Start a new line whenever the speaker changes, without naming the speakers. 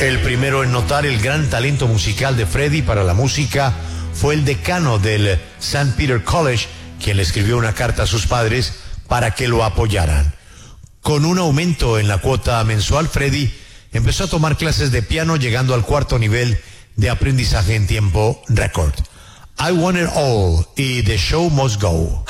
El primero en notar el gran talento musical de Freddie para la música fue el decano del St. Peter College, quien le escribió una carta a sus padres para que lo apoyaran. Con un aumento en la cuota mensual, Freddie empezó a tomar clases de piano, llegando al 4º nivel de aprendizaje en tiempo récord. I Want It All y The Show Must Go.